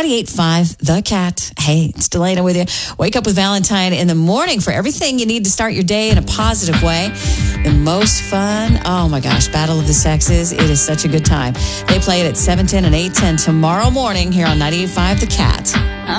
98.5 The Cat. Hey, it's Delana with you. Wake up with Valentine in the morning for everything you need to start your day in a positive way. The most fun. Oh my gosh, Battle of the Sexes. It is such a good time. They play it at 7:10 and 8:10 tomorrow morning here on 98.5 The Cat.